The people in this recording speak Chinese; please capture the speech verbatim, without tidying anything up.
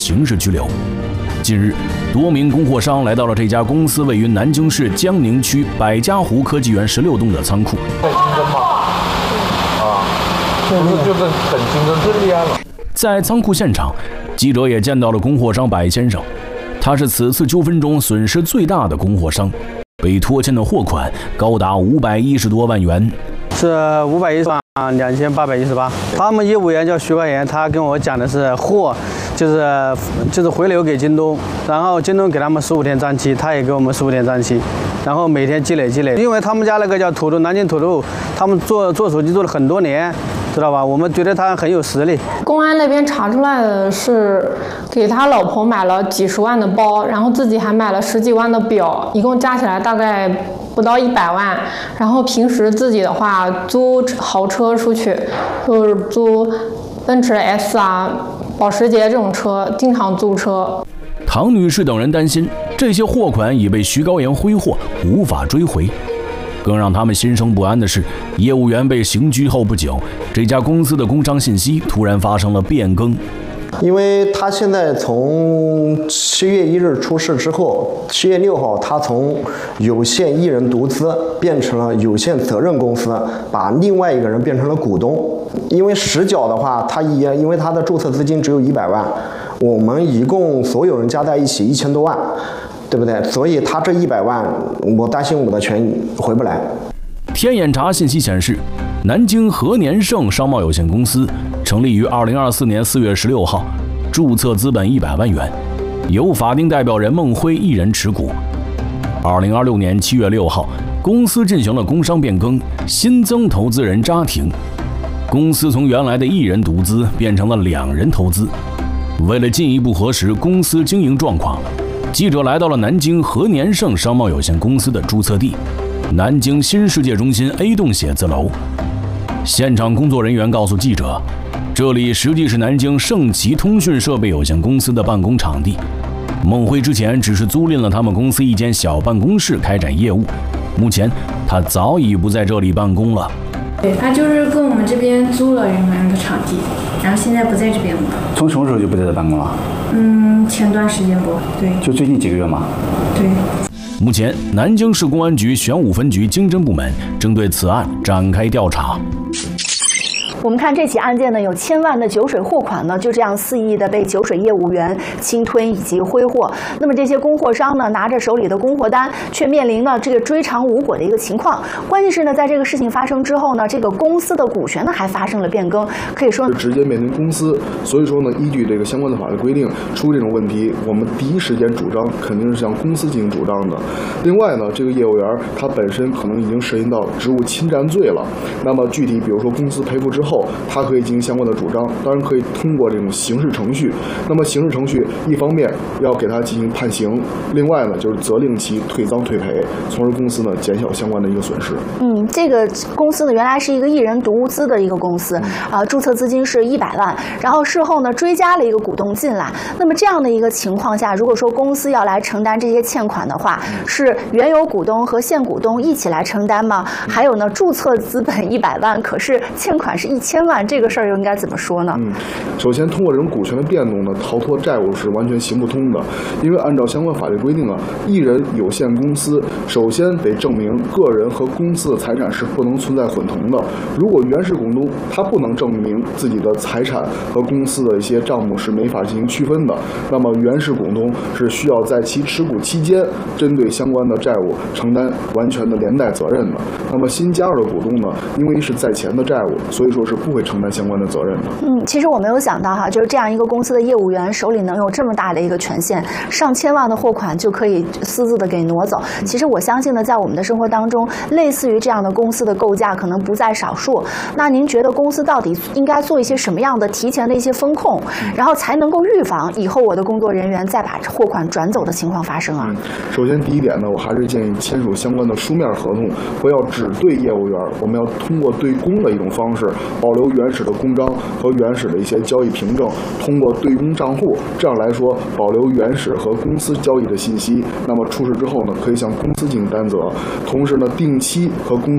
刑事拘留。近日，多名供货商来到了这家公司位于南京市江宁区百家湖科技园十六栋的仓库。 在竞争嘛，啊，就是就是很竞争最厉害了。 在仓库现场，记者也见到了供货商白先生，他是此次纠纷中损失最大的供货商，被拖欠的货款高达五百一十多万元。 是五百一十万两千八百一十八。他们业务员叫徐冠炎，他跟我讲的是货。就是就是回流给京东，然后京东给他们十五天账期，他也给我们十五天账期，然后每天积累积累。因为他们家那个叫土豆，南京土豆，他们做做手机做了很多年，知道吧？我们觉得他很有实力。 公安那边查出来的是给他老婆买了几十万的包，然后自己还买了十几万的表，一共加起来大概不到一百万。然后平时自己的话租豪车出去，就是租奔驰 S 啊。保时捷这种车经常租车。 唐女士等人担心，这些货款已被徐高炎挥霍，无法追回。更让他们心生不安的是，业务员被刑拘后不久，这家公司的工商信息突然发生了变更。 因为他现在从七月一日出事之后，七月六号他从有限一人独资变成了有限责任公司，把另外一个人变成了股东。因为实缴的话，他也因为他的注册资金只有一百万，我们一共所有人加在一起一千多万，对不对？所以他这一百万，我担心我的钱回不来。 天眼查信息显示，南京和年盛商贸有限公司成立于二零二四年四月十六号，注册资本一百万元，由法定代表人孟辉一人持股。二零二六年七月六号，公司进行了工商变更，新增投资人扎婷。公司从原来的一人独资变成了两人投资。为了进一步核实公司经营状况，记者来到了南京和年盛商贸有限公司的注册地南京新世界中心 A 栋写字楼。现场工作人员告诉记者，这里实际是南京盛奇通讯设备有限公司的办公场地。孟辉之前只是租赁了他们公司一间小办公室开展业务，目前他早已不在这里办公了。 对，他就是跟我们这边租了原来的场地，然后现在不在这边了。 从什么时候就不在这办公了？ 嗯，前段时间不，对。 就最近几个月吗？ 对。 目前，南京市公安局玄武分局经侦部门正对此案展开调查。 我们看这起案件呢，有千万的酒水货款呢，就这样肆意的被酒水业务员侵吞以及挥霍。那么这些供货商呢，拿着手里的供货单，却面临了这个追偿无果的一个情况。关键是呢，在这个事情发生之后呢，这个公司的股权呢还发生了变更，可以说直接面临公司。所以说呢，依据这个相关的法律规定，出这种问题，我们第一时间主张肯定是向公司进行主张的。另外呢，这个业务员他本身可能已经涉及到职务侵占罪了。那么具体比如说公司赔付之后，他可以进行相关的主张，当然可以通过这种刑事程序。那么刑事程序一方面要给他进行判刑，另外呢就是责令其退赃退赔，从而公司呢减小相关的一个损失。 嗯，这个公司呢原来是一个一人独资的一个公司，啊、呃，注册资金是一百万，然后事后呢追加了一个股东进来。那么这样的一个情况下，如果说公司要来承担这些欠款的话，是原有股东和现股东一起来承担吗？还有呢，注册资本一百万，可是欠款是一千万，这个事儿又应该怎么说呢？ 嗯，首先通过这种股权的变动呢，逃脱债务是完全行不通的，因为按照相关法律规定啊，一人有限公司首先得证明个人和公司的财产是不能存在混同的。如果原始股东他不能证明自己的财产和公司的一些账目是没法进行区分的，那么原始股东是需要在其持股期间针对相关的债务承担完全的连带责任的。那么新加入的股东呢，因为是在前的债务，所以说是不会承担相关的责任的。 嗯，其实我没有想到哈，就是这样一个公司的业务员手里能有这么大的一个权限，上千万的货款就可以私自的给挪走。其实我相信呢，在我们的生活当中，类似于这样的公司的构架可能不在少数。那您觉得公司到底应该做一些什么样的提前的一些风控，然后才能够预防以后我的工作人员再把货款转走的情况发生啊？ 嗯，首先第一点呢，我还是建议签署相关的书面合同，不要只对业务员，我们要通过对公的一种方式，保留原始的公章和原始的一些交易凭证，通过对公账户，这样来说保留原始和公司交易的信息。那么出事之后呢，可以向公司进行担责，同时呢，定期和公